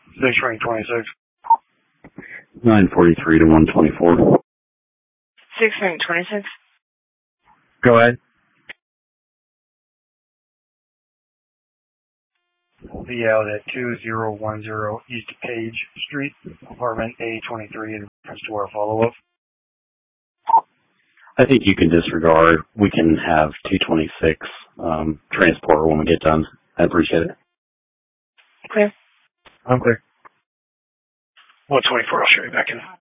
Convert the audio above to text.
6 ring 26. 943 to 124. 6 ring 26. Go ahead. We'll be out at 2010 East Page Street, apartment A23, in reference to our follow-up. I think you can disregard. We can have 226 transport when we get done. I appreciate it. Clear. I'm clear. 124, I'll show you back in.